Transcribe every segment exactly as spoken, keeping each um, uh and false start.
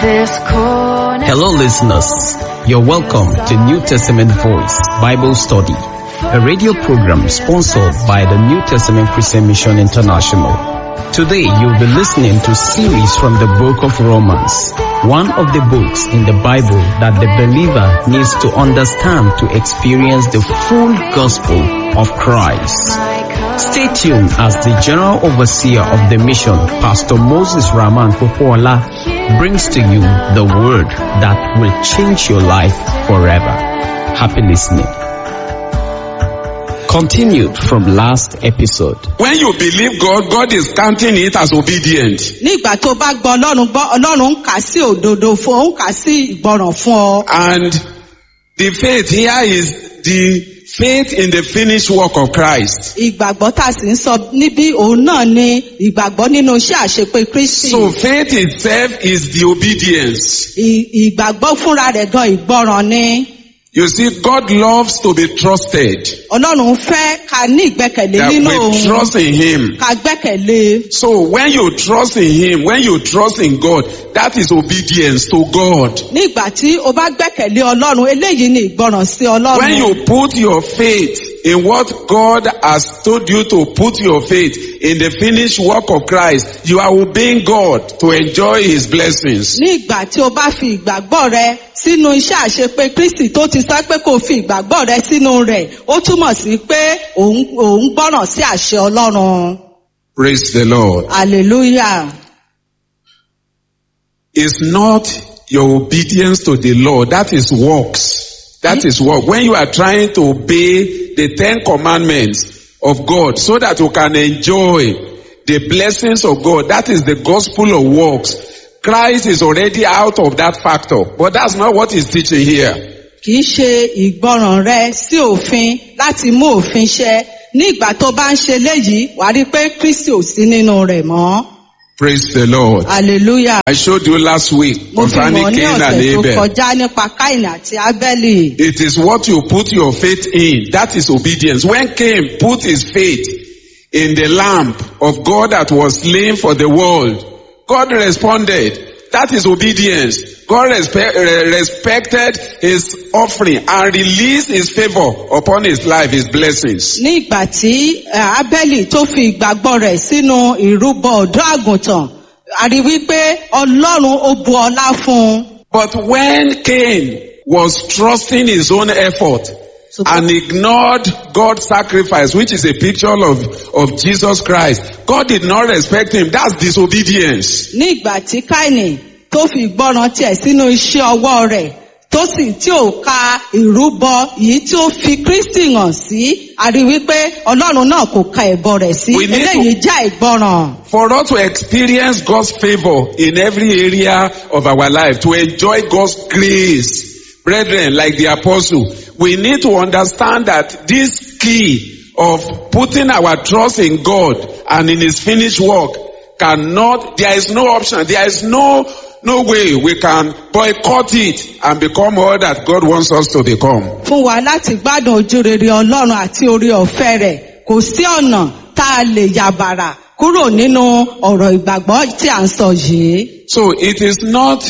this corner. Hello listeners, you're welcome to New Testament Voice Bible Study, a radio program sponsored by the New Testament Christian Mission International. Today you'll be listening to a series from the book of Romans, one of the books in the Bible that the believer needs to understand to experience the full gospel of Christ. Stay tuned as the General Overseer of the mission, Pastor Moses Rahman Popola, brings to you the word that will change your life forever. Happy listening. Continued from last episode. When you believe God, God is counting it as obedient. Nígbà tó bá gbọ́ Ọlọ́run gbọ́, Ọlọ́run ń kà sí òdodo fún ọ, ń kà sí ìgbọràn fún ọ. And the faith here is the faith in the finished work of Christ. Ìgbàgbọ́ tá a sì ń sọ níbí òun náà ni ìgbàgbọ́ nínú iṣẹ́ àṣepé Kristi. So faith itself is the obedience. Ì- Ìgbàgbọ́ fúnra rẹ̀ gan ìgbọràn ni. You see, God loves to be trusted. Ọlọ́run fẹ́ ká ní ìgbẹ́kẹ̀lé That nínú we òun. trust in Him. Ká gbẹ́kẹ̀lé. So when you trust in Him, when you trust in God, that is obedience to God. Nígbà tí o bá gbẹ́kẹ̀lé Ọlọ́run, eléyìí ni ìgbọràn sí Ọlọ́run. When you put your faith in what God has told you to put your faith in the finished work of Christ, you are obeying God to enjoy His blessings. Nígbà tí o bá fi ìgbàgbọ́ rẹ sínú iṣẹ́ àṣepé Kristi tó ti sọ pé kó fi ìgbàgbọ́ rẹ sínú rẹ̀, ó túmọ̀ sí pé òun òun gbọ́ràn sí àṣẹ Ọlọ́run. Praise the Lord. Hallelujah. It's not your obedience to the law. That is works. That is work. When you are trying to obey the Ten Commandments of God so that you can enjoy the blessings of God, that is the gospel of works. Christ is already out of that factor. But that's not what he's teaching here. Kìí ṣe ìgbọràn rẹ sí òfin láti mú òfin ṣẹ. Ní ìgbà tó bá ń ṣe léyìí, wàá rí pé Kristi ò sí nínú rẹ̀ mọ́. Praise the Lord. Hallelujah. I showed you last week Mo fi concerning mọ̀ ní Cain and ọ̀sẹ̀ tó Abel. kọjá nípa Káìnì àti Ábẹ́lì. It is what you put your faith in. That is obedience. When Cain put his faith in the lamb of God that was slain for the world, God responded. That is obedience. God respe- re- respected his offering and released his favor upon his life, his blessings. Ní ìgbà tí eh, Ábẹ́lì tó fi ìgbàgbọ́ rẹ̀ sínú ìrúbọ ọ̀dọ́ àgùntàn, a rí wípé Ọlọ́run ó bu ọlá fún un. But when Cain was trusting his own effort and ignored God's sacrifice, which is a picture of, of Jesus Christ, God did not respect him. That's disobedience. Ní ìgbà tí Káìnì tó fi ìgbọràn tiẹ̀ sínú iṣẹ́ ọwọ́ rẹ̀, tó sì tí ò ka ìrúbọ yìí tí ó fi Kristi hàn sí, a rí wípé Ọlọ́run náà kò ka ẹbọ rẹ̀ sí. We need to- Eléyìí já ìgbọràn. For us to experience God's favor in every area of our life, to enjoy God's grace, brethren, like the apostle, we need to understand that this key of putting our trust in God and in His finished work cannot, there is no option, there is no, no way we can boycott it and become all that God wants us to become. Fún wa láti gbádùn ojú rere Ọlọ́run àti oore ọ̀fẹ́ rẹ̀, kò sí ọ̀nà tá a lè yàbàrà kúrò nínú ọ̀rọ̀ ìgbàgbọ́ tí à ń sọ yìí. So it is not,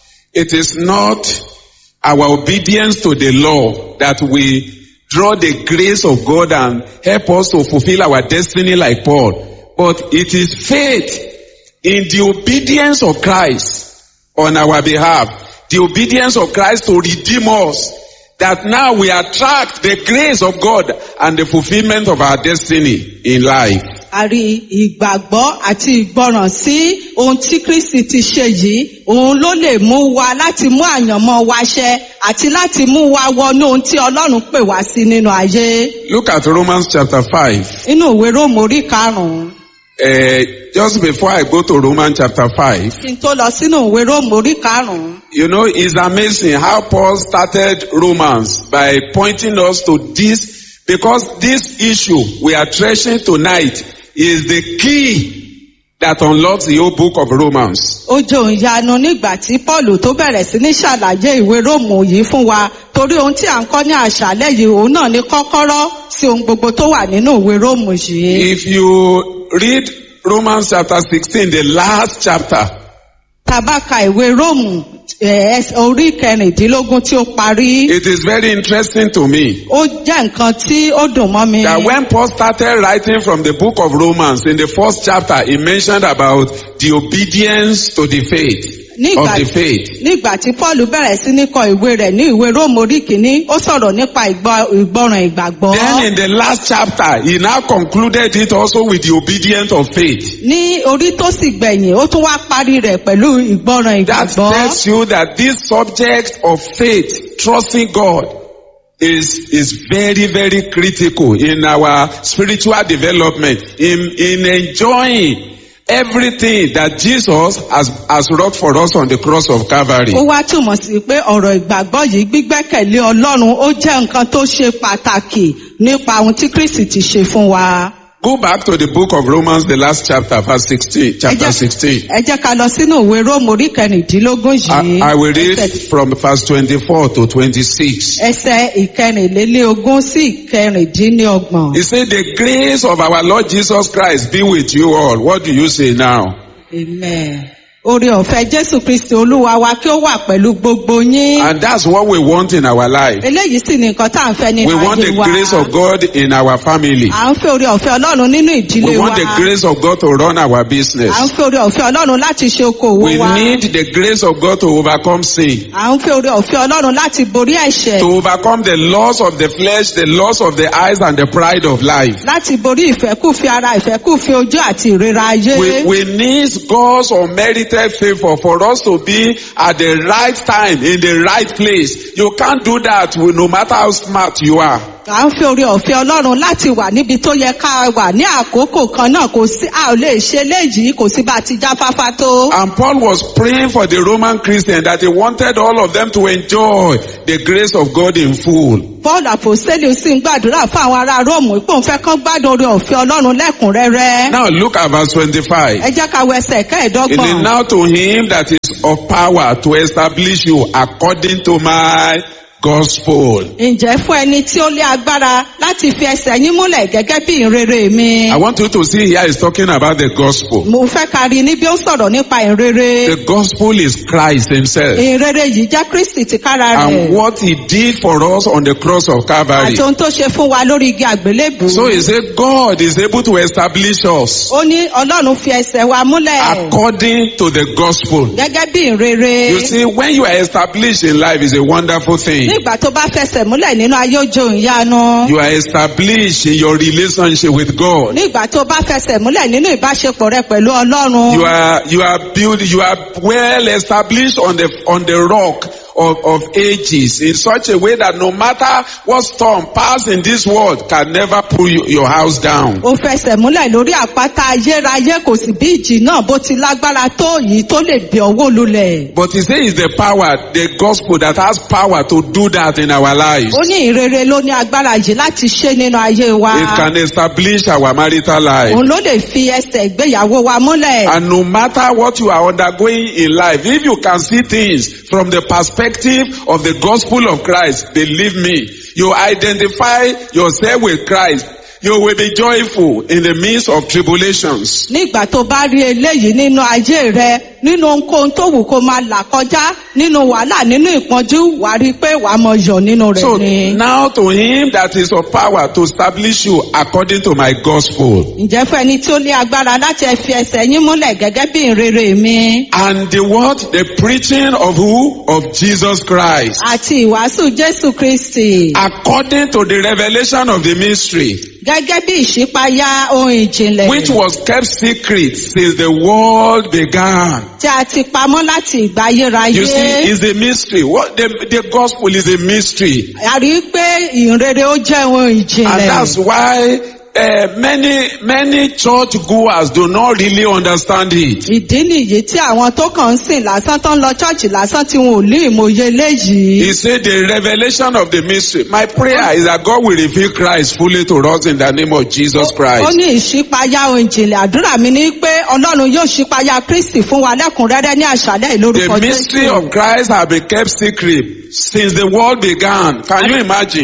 it is not our obedience to the law that we draw the grace of God and help us to fulfill our destiny like Paul. But it is faith in the obedience of Christ on our behalf. The obedience of Christ to redeem us. That now we attract the grace of God and the fulfillment of our destiny in life. A rí ìgbàgbọ́ àti ìgbọràn sí ohun tí Kristi ti ṣe yìí, òun ló lè mú wa láti mú àyànmọ́ wa ṣẹ àti láti mú wa wọnú ohun tí Ọlọ́run pè wá sí nínú ayé. Look at Romans chapter five. Inú ìwé Róòmù orí karùn-ún. Uh, just before I go to Romans chapter five, Kí n tó lọ sínú ìwé Róòmù orí karùn-ún. you know, it's amazing how Paul started Romans by pointing us to this, because this issue we are treasuring tonight is the key that unlocks the whole book of Romans. Ó jẹ́ ohun ìyanu nígbà tí Pọ́ọ̀lù tó bẹ̀rẹ̀ sí ní ṣàlàyé ìwé Róòmù yìí fún wa, torí ohun tí à ń kọ́ ní àṣálẹ́ yìí òun náà ní kọ́kọ́rọ́ sí ohun gbogbo tó wà nínú ìwé Róòmù yìí. If you read Romans chapter sixteen, the last chapter, tá a bá ka ìwé Róòmù eh, orí kẹrìndínlógún tí ó parí. It is very interesting to me Ó jẹ́ nǹkan tí ó dùn mọ́ mi. that when Paul started writing from the book of Romans in the first chapter, he mentioned about the obedience to the faith. Nígbà Of the faith. nígbà tí Paul bẹ̀rẹ̀ sí ní kọ ìwé rẹ̀ ní ìwé Róòmù orí kìíní, ó sọ̀rọ̀ nípa ìgbọ́- ìgbọràn ìgbàgbọ́. Then in the last chapter, he now concluded it also with the obedience of faith. Ní orí tó sì gbẹ̀yìn, ó tún wá parí rẹ̀ pẹ̀lú ìgbọràn That ìgbàgbọ́. tells you that this subject of faith, trusting God, is is very, very critical in our spiritual development, in in enjoying everything that Jesus has has wrought for us on the cross of Calvary. Ó wá túmọ̀ sí pé ọ̀rọ̀ ìgbàgbọ́ yìí gbígbẹ́kẹ̀lé Ọlọ́run ó jẹ́ nǹkan tó ṣe pàtàkì nípa ohun tí Kristi ti ṣe fún wa. Go back to the book of Romans, the last chapter, verse sixteen, chapter sixteen. Ẹ jẹ́ ká lọ sínú ìwé Róòmù orí kẹrìndínlógún I, yìí. I will read from verse twenty-four to twenty-six. Ẹsẹ̀ ìkẹrìnlélógún sí ìkẹrìndínlọ́gbọ̀n. He said, the grace of our Lord Jesus Christ be with you all. What do you say now? Amen. Oore ọ̀fẹ́ Jésù Kristi Olúwa wa kí ó wà pẹ̀lú gbogbo yín. And that's what we want in our life. Eléyìí sì ni nǹkan tá à ń fẹ́ nínú We want the ayé wa. grace of God in our family. À ń fẹ́ oore ọ̀fẹ́ Ọlọ́run nínú ìdílé We wa. want the grace of God to run our business. À ń fẹ́ oore ọ̀fẹ́ Ọlọ́run láti ṣe okòwò We wa. need the grace of God to overcome sin, À ń fẹ́ oore ọ̀fẹ́ Ọlọ́run láti borí ẹ̀ṣẹ̀. to overcome the loss of the flesh, the loss of the eyes, and the pride of life. Láti borí ìfẹ́kùfẹ́ ara, ìfẹ́kùfẹ́ ojú àti ìrora ayé. We, we need God's unmerited favor for us to be at the right time, in the right place. You can't do that with, no matter how smart you are. À ń fẹ́ oore ọ̀fẹ́ Ọlọ́run láti wà níbi tó yẹ ká wà ní àkókò kan náà. Kò sí, a ò lè ṣe léyìí, kò sí bá a ti jáfáfá tó. And Paul was praying for the Roman Christians that he wanted all of them to enjoy the grace of God in full. Paul Àpòstélì sì ń gbàdúrà fún àwọn ará Róòmù pé òun fẹ́ kán gbádùn oore ọ̀fẹ́ Ọlọ́run lẹ́kùnrẹ́rẹ́. Now look at verse twenty-five. Ẹ jẹ́ ká wo ẹsẹ̀ It is kẹẹ̀ẹ́dọ́gbọ̀n. now to him that is of power to establish you according to my gospel. Ǹjẹ́ fún ẹni tí ó lé agbára láti fi ẹsẹ̀ yín múlẹ̀ gẹ́gẹ́ bí ìrere mi. I want you to see here he's talking about the gospel. Mo fẹ́ ká rí níbi ó ń sọ̀rọ̀ nípa ìrere. The gospel is Christ himself Ìrere yìí jẹ́ Kristi tìkára and rẹ̀. what he did for us on the cross of Calvary. Àti ohun tó ṣe fún wa lórí igi àgbélébùú. So he said God is able to establish us Ó ní Ọlọ́run fi ẹsẹ̀ wa múlẹ̀ according to the gospel. gẹ́gẹ́ bí ìrere. You see, when you are established in life is a wonderful thing. Nígbà tó bá fẹsẹ̀ múlẹ̀ nínú ayé ojú ìyanu. You are established in your relationship with God. Nígbà tó bá fẹsẹ̀ múlẹ̀ nínú ìbáṣepọ̀ rẹ pẹ̀lú Ọlọ́run. You are you are built. You are well established on the on the rock of of ages in such a way that no matter what storm pass in this world can never pull you, your house down. Ó fẹsẹ̀ múlẹ̀ lórí àpáta ayérayé, kò sì bí ìjì náà bó ti lágbára tó yìí tó lè bí ọwọ́ lulẹ̀. But he says it's the power, the gospel that has power to do that in our lives. Ó ní ìrere ló ní agbára yìí láti ṣe nínú ayé wa. It can establish our marital life. Òun ló lè fi ẹsẹ̀ ìgbéyàwó wa múlẹ̀. And no matter what you are undergoing in life, if you can see things from the perspective of the gospel of Christ, believe me, you identify yourself with Christ, you will be joyful in the midst of tribulations. Nígbà tó bá rí eléyìí nínú ayé rẹ, nínú ohunkóhun tó wù kó máa là kọjá, nínú wàhálà, nínú ìpọ́njú, wà á rí i pé wà á mọ yọ̀ nínú So rẹ̀ ni. now to him that is of power to establish you according to my gospel. Ǹjẹ́ fún ẹni tí ó ní agbára láti fi ẹsẹ̀ yín múlẹ̀ gẹ́gẹ́ bí ìrere mi? And the what? The preaching of who? Of Jesus Christ. Àti ìwàásù Jésù Kristi. According to the revelation of the mystery, Gẹ́gẹ́ bí ìṣípayá ohun ìjìnlẹ̀. which was kept secret since the world began. Tí a ti pamọ́ láti ìgbà ayérayé. You see, it's a mystery. What the, the gospel is a mystery. A rí i pé ìrere ó jẹ́ ohun And ìjìnlẹ̀. that's why uh, many, many church goers do not really understand it. Ìdí nìyí tí àwọn tó kàn ń sìn lásán tó ń lọ ṣọ́ọ̀ṣì lásán tí wọn ò ní ìmòye léyìí. He said the revelation of the mystery. My prayer is that God will reveal Christ fully to us in the name of Jesus Ó Christ. ní ìṣípayá ohun ìjìnlẹ̀. Àdúrà mi ní pé Ọlọ́run yóò ṣípayá Kristi fún wa lẹ́kùnrẹ́rẹ́ ní àṣálẹ́ ìlórúkọ The mystery Jésù. of Christ has been kept secret since the world began. Can you imagine?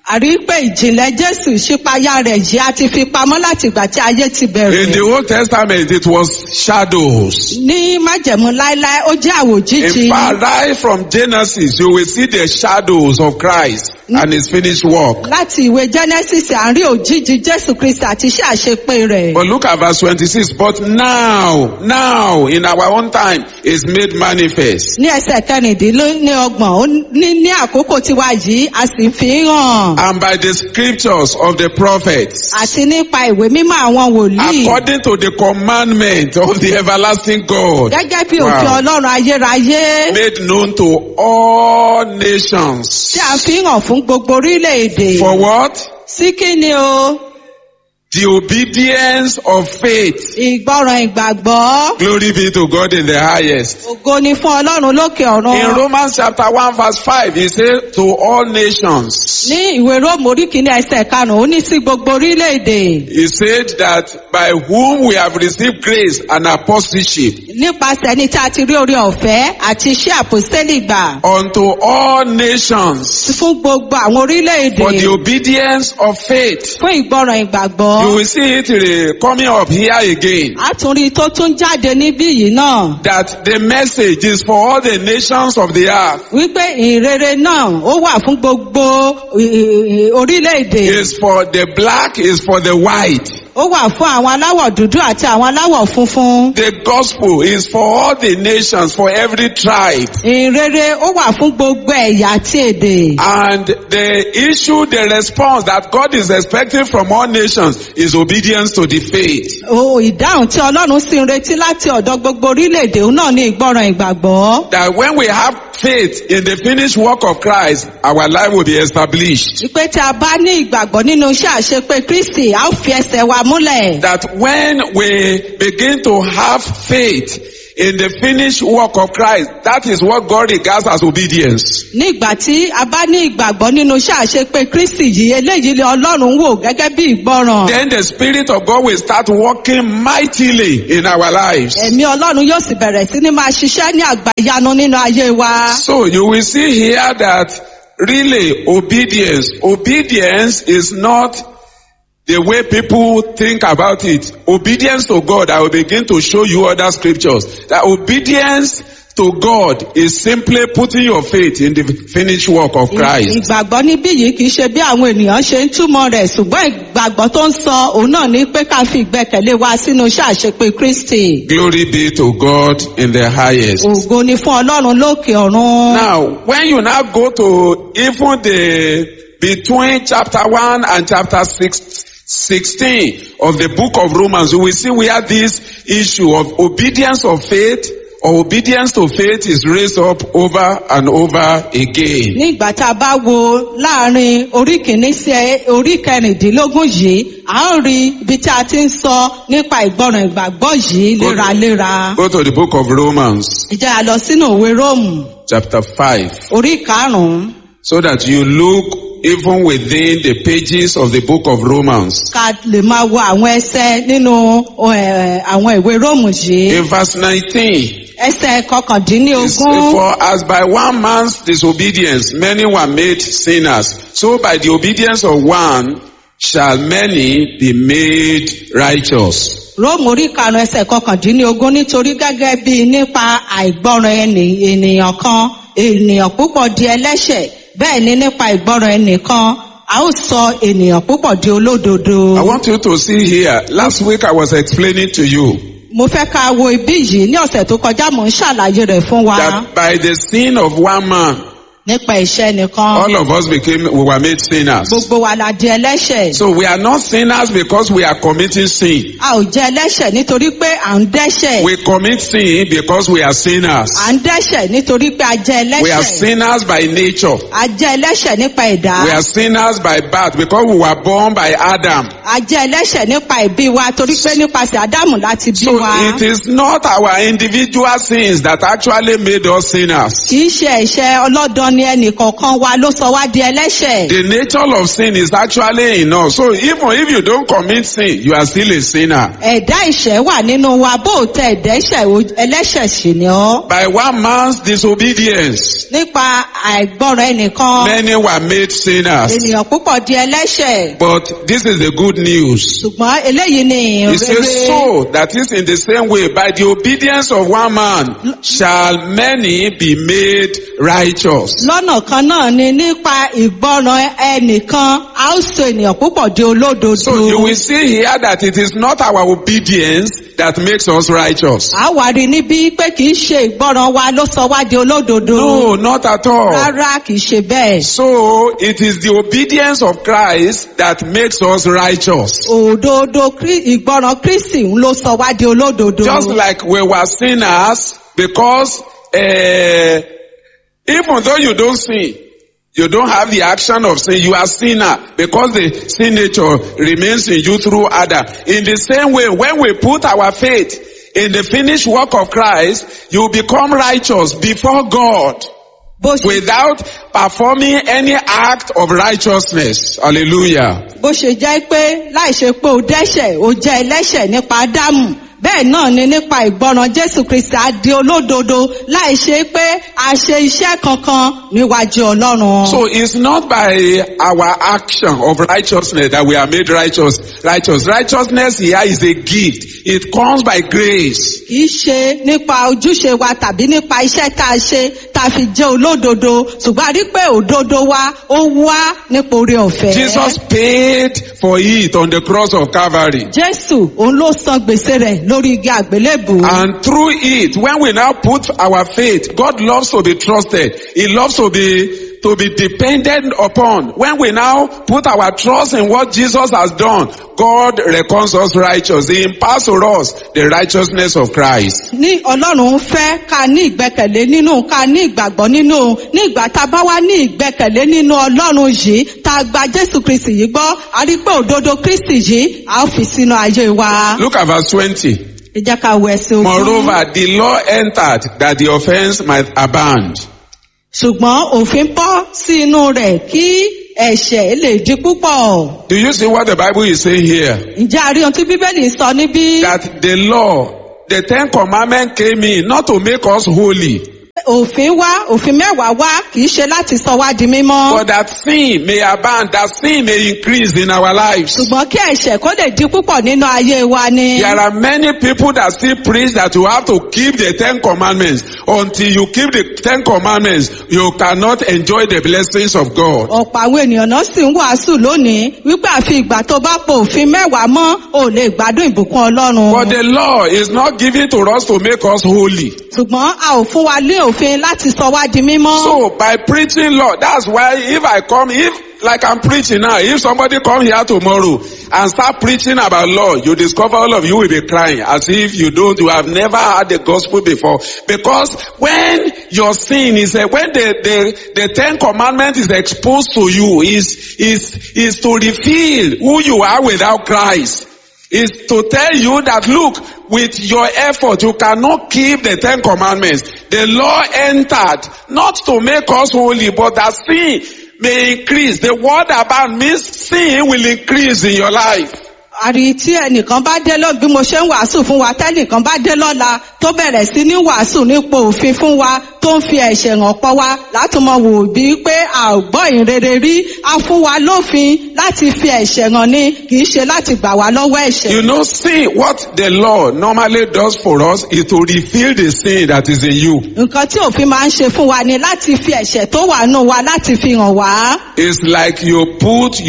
àrí pé ìjìnlẹ̀ Jésù ìṣípayá rẹ̀ yìí a ti fi pamọ́ láti ìgbà tí ayé ti In bẹ̀rẹ̀. the Old Testament, it was shadows. Ní májẹ̀mú láéláé ó jẹ́ àwòjíji. In fact, right from Genesis, you will see the shadows of Christ and his finished work. Láti ìwé Genesis à ń rí òjìji Jésù Kristi àti iṣẹ́ àṣepé rẹ̀. But look at verse twenty-six. But now, now, in our own time, is made manifest. Ní ẹsẹ̀ kẹrìndínlọ́gbọ̀n ó ní ní àkókò tiwa yìí a sì fi ń hàn. And by the scriptures of the prophets, Àti nípa ìwé mímọ́ àwọn wòlíì. according to the commandment of the everlasting God, Gẹ́gẹ́ bí òfin Wow. Ọlọ́run ayérayé. made known to all nations. Tí a fi ń hàn fún gbogbo orílẹ̀-èdè. For what? Sí kí ni o? The obedience of faith. Ìgbọràn ìgbàgbọ́. Glory be to God in the highest. Ògo ni fún Ọlọ́run lókè ọ̀run. In Romans chapter one verse five, he said to all nations. Ní ìwé Róòmù orí kìíní ẹsẹ̀ karùn-ún ó ní sí gbogbo orílẹ̀-èdè. He said that by whom we have received grace and apostleship Nípasẹ̀ ẹni tí a ti rí oore ọ̀fẹ́ àti iṣẹ́ àpòstélì gbà. unto all nations Fún gbogbo àwọn orílẹ̀-èdè. for the obedience of faith. Fún ìgbọràn ìgbàgbọ́. You will see it uh, coming up here again. A tún rí i tó tún jáde níbí yìí náà. That the message is for all the nations of the earth. Wípé ìrere náà ó wà fún gbogbo ì- ì- orílẹ̀-èdè. Is for the black, is for the white. Ó wà fún àwọn aláwọ̀ dúdú àti àwọn aláwọ̀ funfun. The gospel is for all the nations, for every tribe. Ìrere ó wà fún gbogbo ẹ̀yà àti èdè. And the issue, the response that God is expecting from all nations is obedience to the faith. O ìdáhùn tí Ọlọ́run sì ń retí láti ọ̀dọ̀ gbogbo orílẹ̀-èdè òun náà ní ìgbọràn ìgbàgbọ́. That when we have faith in the finished work of Christ, our life will be established. Wípé tí a bá ní ìgbàgbọ́ nínú iṣẹ́ àṣepé Kristi, a ó fi ẹsẹ̀ wa múlẹ̀. That when we begin to have faith in the finished work of Christ, that is what God regards as obedience. Ní ìgbà tí a bá ní ìgbàgbọ́ nínú iṣẹ́ àṣepé Kristi yìí, eléyìí ni Ọlọ́run wò gẹ́gẹ́ bí ìgbọràn. Then the Spirit of God will start working mightily in our lives. Ẹ̀mí Ọlọ́run yóò sì bẹ̀rẹ̀ sí ní máa ṣiṣẹ́ ní àgbàyanu nínú ayé wa. So you will see here that really obedience, obedience is not the way people think about it. Obedience to God, I will begin to show you other scriptures. That obedience to God is simply putting your faith in the finished work of Christ. Ìgbàgbọ́ níbí yìí kìí ṣe bí àwọn ènìyàn ṣe ń túmọ̀ rẹ̀, ṣùgbọ́n ìgbàgbọ́ tó ń sọ òun náà ní pé ká fi ìgbẹ́kẹ̀lé wa sínú iṣẹ́ àṣepé Kristi. Glory be to God in the highest. Ògo ni fún Ọlọ́run lókè ọ̀run. Now, when you now go to even the, between chapter one and chapter six, sixteen of the book of Romans, you will see where this issue of obedience of faith or obedience to faith is raised up over and over again. Ní ìgbà tá a bá wo láàrin orí kìíní sí orí kẹrìndínlógún yìí, a ó rí ibi tí a ti ń sọ nípa ìgbọràn ìgbàgbọ́ yìí léraléra. Go to the book of Romans, Ìjẹ́ a lọ sínú ìwé Róòmù, chapter five, orí karùn-ún, so that you look even within the pages of the book of Romans. ká lè máa wo àwọn ẹsẹ̀ nínú eh, àwọn ìwé Róòmù yìí. In verse nineteen, Ẹsẹ̀ it kọkàndínlógún. says, for as by one man's disobedience many were made sinners, so by the obedience of one shall many be made righteous. Róòmù orí karùn-ún ẹsẹ̀ kọkàndínlógún nítorí gẹ́gẹ́ bí nípa àìgbọràn ẹni ènìyàn kan ènìyàn púpọ̀ di ẹlẹ́ṣẹ̀, bẹ́ẹ̀ ni nípa ìgbọràn ẹnìkan a ó sọ ènìyàn púpọ̀ di olódodo. I want you to see here, last week I was explaining to you Mo fẹ́ ká wo ibí yìí ní ọ̀sẹ̀ tó kọjá mò ń ṣàlàyé rẹ̀ fún wa that by the sin of one man, nípa ìṣẹ́ nìkan. all of us became, we were made sinners. Gbogbo wa la di ẹlẹ́ṣẹ̀. So we are not sinners because we are committing sin. A ò jẹ́ ẹlẹ́ṣẹ̀ nítorí pé à ń dẹ́ṣẹ̀. We commit sin because we are sinners. À ń dẹ́ṣẹ̀ nítorí pé a jẹ́ We are ẹlẹ́ṣẹ̀. sinners by nature. A jẹ́ ẹlẹ́ṣẹ̀ nípa ẹ̀dá. We are sinners by birth because we were born by Adam. A jẹ́ ẹlẹ́ṣẹ̀ nípa ìbí wa torí pé nípasẹ̀ Ádámù láti bí So wa. it is not our individual sins that actually made us sinners. Kì í ṣe ẹ̀ṣẹ̀ ọlọ́dàn ni ẹnìkọ̀ọ̀kan wa ló sọ wá di ẹlẹ́ṣẹ̀. The nature of sin is actually in us. So even if you don't commit sin, you are still a sinner. Ẹ̀dá ìṣẹ́ wà nínú wa bó o tẹ ẹ̀dá ìṣẹ́ ẹlẹ́ṣẹ̀ sì ni ọ́. By one man's disobedience, Nípa àìgbọ́ràn ẹnìkan, many were made sinners. ènìyàn púpọ̀ di ẹlẹ́ṣẹ̀. But this is the good news. Ṣùgbọ́n eléyìí ni It says ìrere. so that is in the same way, by the obedience of one man shall many be made righteous. Lọ́nà kan náà ni nípa ìgbọ́ràn ẹnìkan, a ó sọ ènìyàn púpọ̀ di olódodo. So you will see here that it is not our obedience that makes us righteous. A wà rí níbí pé kì í ṣe ìgbọ́ràn wa ló sọ wá di olódodo. No, not at all. Rárá kì í ṣe bẹ́ẹ̀. So it is the obedience of Christ that makes us righteous. Òdodo Krí- ìgbọ́ràn Kristi ń ló sọ wá di olódodo. Just like we were sinners, because uh, even though you don't sin, you don't have the action of sin, you are sinner because the sin nature remains in you through Adam. In the same way, when we put our faith in the finished work of Christ, you become righteous before God Bó ṣe without performing any act of righteousness. Hallelujah. bó ṣe jẹ́ pé láì ṣe pé o dẹ́ṣẹ̀ o jẹ́ ẹlẹ́ṣẹ̀ nípa Ádámù. Bẹ́ẹ̀ náà ni nípa ìgbọ́ràn Jésù Kristi a di olódodo láì ṣe pé a ṣe iṣẹ́ kankan níwájú Ọlọ́run. So it's not by our action of righteousness that we are made righteous. Righteous. Righteousness here is a gift. It comes by grace. Kì í ṣe nípa ojúṣe wa tàbí nípa iṣẹ́ tá a ṣe tá a fi jẹ́ olódodo, ṣùgbọ́n a rí pé òdodo wa ó wá nípa oore ọ̀fẹ́. Jesus paid for it on the cross of Calvary. Jésù òun ló san gbèsè rẹ̀ lórí igi àgbélébùú. And through it, when we now put our faith, God loves to be trusted. He loves to be to be dependent upon. When we now put our trust in what Jesus has done, God reckons us righteous. He imparts to us the righteousness of Christ. Ní Ọlọ́run fẹ́ ká ní ìgbẹ́kẹ̀lé nínú ká ní ìgbàgbọ́ nínú ní ìgbà tá a bá wá ní ìgbẹ́kẹ̀lé nínú Ọlọ́run yìí tá a gba Jésù Kristi yìí gbọ́ a rí pé òdodo Kristi yìí a ó fi sínú ayé wa. Look at verse twenty. Ẹ jẹ́ ká wo ẹsẹ̀ ogún. Moreover, the law entered that the offense might abound. Ṣùgbọ́n òfin bọ́ sí inú rẹ̀ kí ẹ̀ṣẹ̀ lè di púpọ̀. Do you see what the Bible is saying here? Ǹjẹ́ a rí ohun tí Bíbélì sọ níbí? That the law, the Ten Commandments came in not to make us holy, Òfin wá, òfin mẹ́wàá wá kì í ṣe láti sọ wá di mímọ́. but that sin may abound, that sin may increase in our lives. Ṣùgbọ́n kí ẹ̀ṣẹ̀ kó lè di púpọ̀ nínú ayé wa ni. There are many people that still preach that you have to keep the Ten Commandments. Until you keep the Ten Commandments, you cannot enjoy the blessings of God. Ọ̀pọ̀ àwọn ènìyàn náà sì ń wàásù lónìí wípé àfi ìgbà tó bá po òfin mẹ́wàá mọ́ ò lè gbádùn ìbùkún Ọlọ́run. But the law is not given to us to make us holy. Ṣùgbọ́n a ò fún wa ní òfin láti sọ wá di mímọ́. So by preaching law, that's why if I come, if like I'm preaching now, if somebody come here tomorrow and start preaching about law, you discover all of you will be crying as if you don't, you have never heard the gospel before. Because when your sin is, uh, when the, the, the Ten Commandments is exposed to you, is, is, is to reveal who you are without Christ. Is to tell you that look, with your effort you cannot keep the Ten Commandments. The law entered not to make us holy, but that sin may increase. The word about means sin will increase in your life. Àrí tí ẹnìkan bá dé lọ bí mo ṣe ń wàásù fún wa tẹ́nìkan bá dé lọ́la tó bẹ̀rẹ̀ sí ní wàásù nípò òfin fún wa tó ń fi ẹ̀ṣẹ̀ hàn pọ̀ wa láti mọ wò bí pé a ò gbọ́ ìrere rí a fún wa lófin láti fi ẹ̀ṣẹ̀ hàn ni kì í ṣe láti gbà wá lọ́wọ́ ẹ̀ṣẹ̀. You know, sin, what the law normally does for us is to reveal the sin that is in you. Nǹkan tí òfin máa ń ṣe fún wa ni láti fi ẹ̀ṣẹ̀ tó wà nù wa láti fi hàn wá. It's like you put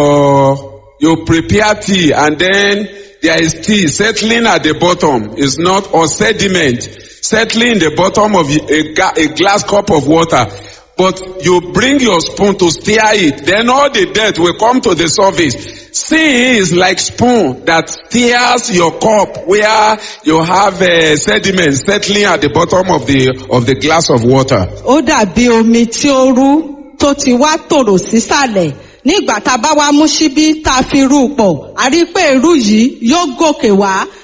your You prepare tea and then there is tea settling at the bottom. It's not, or sediment settling in the bottom of a, a glass cup of water. But you bring your spoon to stir it. Then all the dirt will come to the surface. Sin is like spoon that stirs your cup where you have a sediment settling at the bottom of the, of the glass of water. Ó dàbí omi tí ó rú tó ti wá tòrò sísàlẹ̀. Nígbà tá a bá wá mú síbí tá a fi rú pọ̀, a rí pé irú yìí yóò gòkè wá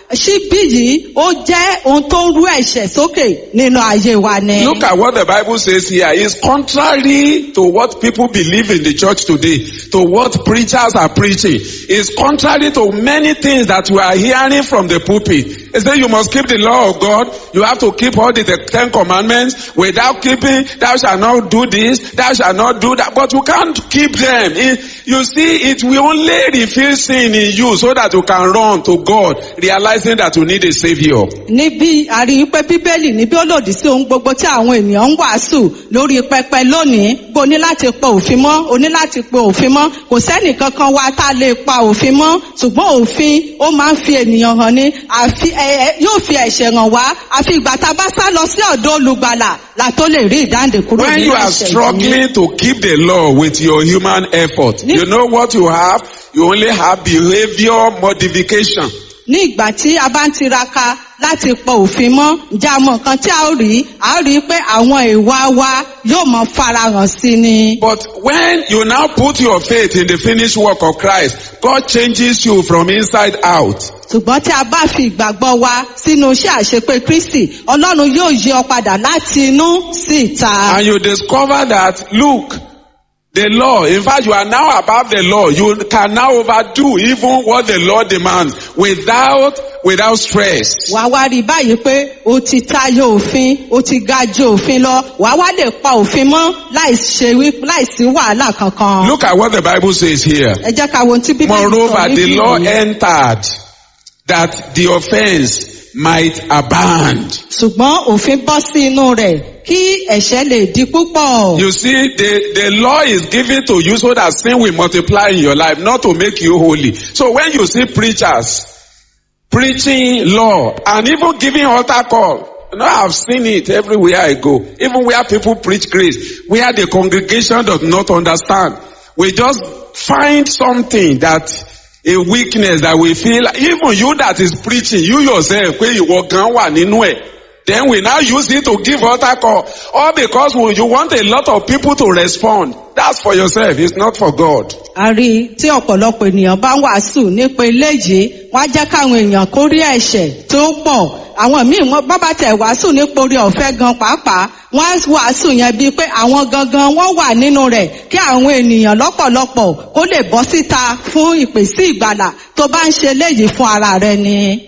ṣíbí yìí ó jẹ́ ohun tó ń rú ẹ̀ṣẹ̀ sókè nínú ayé wa ni. Look at what the Bible says here. It's contrary to what people believe in the church today, to what preachers are preaching. It's contrary to many things that we are hearing from the pulpit. They say you must keep the law of God. You have to keep all the Ten Commandments. Without keeping, thou shalt not do this, thou shalt not do that. But you can't keep them. It, you see, it will only reveal sin in you so that you can run to God, realizing that you need a Savior. Níbi àríyípẹ́ Bíbélì níbi ó lòdì sí ohun gbogbo tí àwọn ènìyàn ń wàásù lórí pẹpẹ lónìí. Bó ní láti pa òfin mọ́, o ní láti pa òfin mọ́. Kò sẹ́nì kankan wa tá a lè pa òfin mọ́. Ṣùgbọ́n òfin ó máa ń fi ènìyàn hàn ní. Àfi ẹ yóò fi ẹ̀ṣẹ̀ hàn wá. Àfi ìgbà tá a bá sá lọ sí ọ̀dọ̀ olùgbàlà la tó lè rí ìdáǹdè kúrò When nínú you are ẹ̀ṣẹ̀ yìí. struggling to keep the law with your human effort, you know what you have? You only have behavior modification. Ní ìgbà tí a bá ń tiraka láti pa òfin mọ́, ǹjẹ́ a mọ nǹkan tí a ó rí? A ó rí pé àwọn ìwà wa yóò mọ farahàn sí ni. But when you now put your faith in the finished work of Christ, God changes you from inside out. Ṣùgbọ́n tí a bá fi ìgbàgbọ́ wa sínú iṣẹ́ àṣepé Kristi, Ọlọ́run yóò yí ọ padà láti inú sí ìta. And you discover that, look, the law, in fact, you are now above the law. You can now overdo even what the law demands without without stress. Wà wá rí báyìí pé o ti tayọ òfin, o ti ga ju òfin lọ, wà wá lè pa òfin mọ́ láìṣe wí láìsí wàhálà kankan. Look at what the Bible says here. Ẹ jẹ́ ká wo ohun tí Bíbélì sọ Moreover, the níbí law yìí. entered that the offense might abound. Ṣùgbọ́n òfin bọ́ sí inú rẹ̀ kí ẹ̀ṣẹ̀ lè di púpọ̀. You see, the, the law is given to you so that sin will multiply in your life, not to make you holy. So when you see preachers preaching law and even giving altar call, you know, I've seen it everywhere I go. Even where people preach grace, where the congregation does not understand. We just find something that a weakness that we feel, even you that is preaching, you yourself, where you walk down nínú ẹ̀. Then we now use it to give altar call. All because you want a lot of people to respond. That's for yourself. It's not for God. A rí tí ọ̀pọ̀lọpọ̀ ènìyàn bá ń wàásù nípa eléyìí, wọ́n á jẹ́ káwọn èèyàn kó rí ẹ̀ṣẹ̀ tó pọ̀. Àwọn míì wọ́n bábà tẹ̀ wàásù nípa orí ọ̀fẹ́ gan pàápàá. Wọ́n á wàásù yẹn bíi pé àwọn gangan wọ́n wà nínú rẹ̀ kí àwọn ènìyàn lọ́pọ̀lọpọ̀ kó lè bọ́ síta fún ìpèsè ìgbàlà tó bá ń ṣe léyìí fún ara rẹ ni.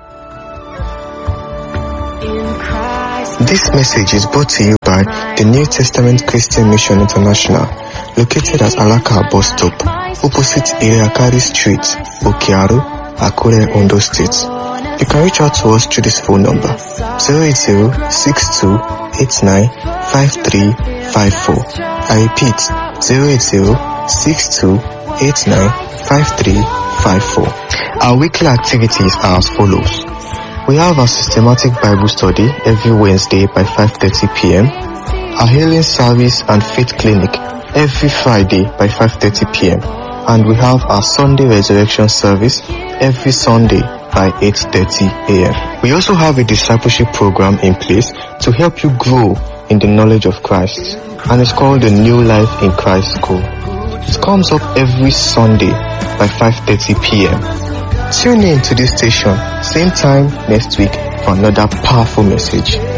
This message is brought to you by the New Testament Christian Mission International, located at Alaka bus stop, opposite Iriakari Street, Okiaru, Akure, Ondo State. You can reach out to us through this phone number, zero eight zero, six two eight nine, five three five four. I repeat, zero eight zero, six two eight nine, five three five four. Our weekly activities are as follows. We have a systematic Bible study every Wednesday by five thirty p.m. Our healing service and faith clinic every Friday by five thirty p.m. And we have our Sunday resurrection service every Sunday by eight thirty a.m. We also have a discipleship program in place to help you grow in the knowledge of Christ, and it's called the New Life in Christ School. It comes up every Sunday by five thirty p.m. Tune in to this station, same time next week for another powerful message.